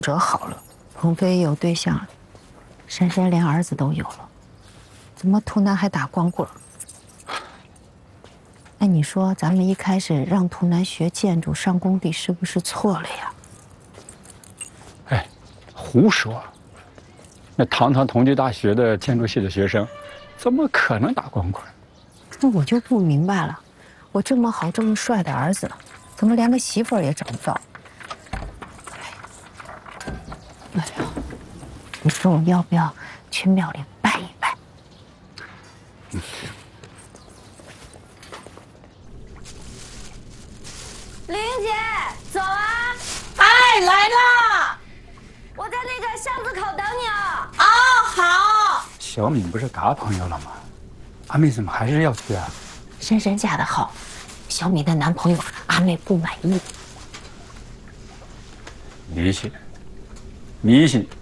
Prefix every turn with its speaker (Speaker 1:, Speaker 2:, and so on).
Speaker 1: 哲好了，鹏飞也有对象了，珊珊连儿子都有了，怎么图南还打光棍？那你说咱们一开始让图南学建筑上工地是不是错了呀？
Speaker 2: 哎，胡说！那堂堂同济大学的建筑系的学生，怎么可能打光棍？
Speaker 1: 那我就不明白了，我这么好这么帅的儿子，怎么连个媳妇儿也找不到？哎呀，你说我要不要去庙里拜一拜？
Speaker 3: 玲姐，走啊！
Speaker 4: 哎，来啦！
Speaker 3: 我在那个巷子口等你啊。
Speaker 4: 哦，好。
Speaker 2: 小敏不是答朋友了吗？阿妹怎么还是要去啊？
Speaker 1: 珊珊嫁得好，小敏的男朋友阿妹不满意。
Speaker 2: 迷信，迷信。